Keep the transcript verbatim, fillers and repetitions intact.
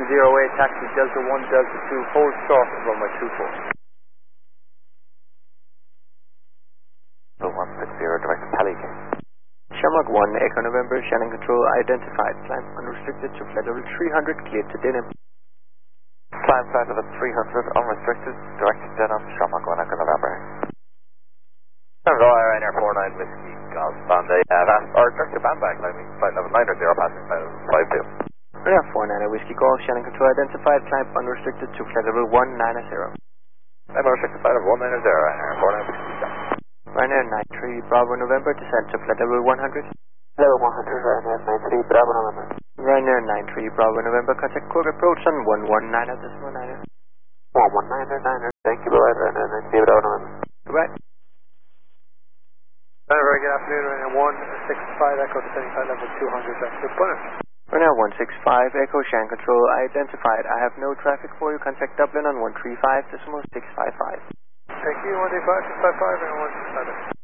zero eight, taxi Delta one, Delta two, hold short of runway two four. one six zero, direct to Pelican. Shamrock one, Echo November, Shannon Control identified. Climb unrestricted to flight level three hundred, cleared to Denham. Climb flight level three hundred, unrestricted, direct to Denham, Shamrock one, Echo November. Hello, Ryanair four nine Whiskey Golf Bombay. Uh, that, or direct to Bamberg, I mean, flight level nine zero, passing flight level five two. Ryanair four nine Whiskey Golf, Shannon Control identified. Climb unrestricted to flight level one nine zero. Climb unrestricted flight level one nine zero, Ryanair four nine Whiskey Golf. Ryanair nine three Bravo November, descend to flight level one hundred. Level one hundred, Ryanair nine three Bravo November. Ryanair nine three Bravo November, contact Cork approach on one one nine decimal nine. one one nine nine, thank you, Ryanair nine three Bravo November. Goodbye. Very good afternoon, Ryanair one six five, Echo descending flight level two hundred, that's good bonus. Ryanair one six five, Echo Shan Control identified. I have no traffic for you, contact Dublin on one three five decimal six five five. Thank you, one three five, six five five, and one six five.